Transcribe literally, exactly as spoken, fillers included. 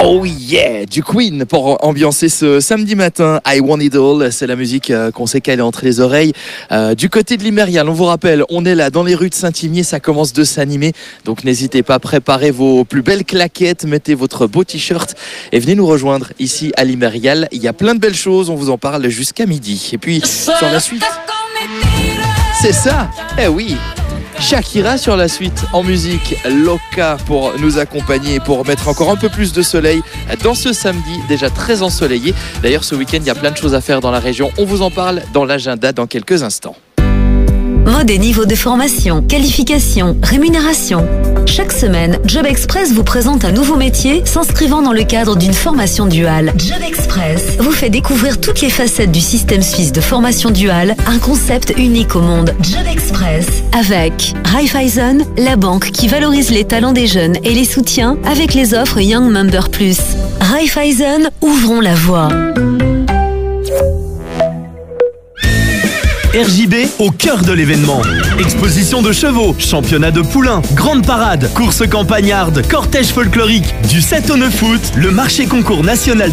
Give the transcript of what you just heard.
Oh yeah, du Queen pour ambiancer ce samedi matin. I Want It All, c'est la musique qu'on sait qu'elle est entre les oreilles. Euh, du côté de l'Imérial, on vous rappelle, on est là dans les rues de Saint-Imier, ça commence de s'animer. Donc n'hésitez pas à préparer vos plus belles claquettes, mettez votre beau t-shirt et venez nous rejoindre ici à l'Imérial. Il y a plein de belles choses, on vous en parle jusqu'à midi. Et puis sur la suite, c'est ça, eh oui. Shakira sur la suite en musique, Loca pour nous accompagner, pour mettre encore un peu plus de soleil dans ce samedi déjà très ensoleillé. D'ailleurs ce week-end il y a plein de choses à faire dans la région, on vous en parle dans l'agenda dans quelques instants. Mode et niveau de formation, qualification, rémunération. Chaque semaine, Job Express vous présente un nouveau métier s'inscrivant dans le cadre d'une formation duale. Job Express vous fait découvrir toutes les facettes du système suisse de formation duale, un concept unique au monde. Job Express avec Raiffeisen, la banque qui valorise les talents des jeunes et les soutient avec les offres Young Member Plus. Raiffeisen, ouvrons la voie. R J B au cœur de l'événement. Exposition de chevaux, championnat de poulains, grande parade, course campagnarde, cortège folklorique. Du sept au neuf août, le marché concours national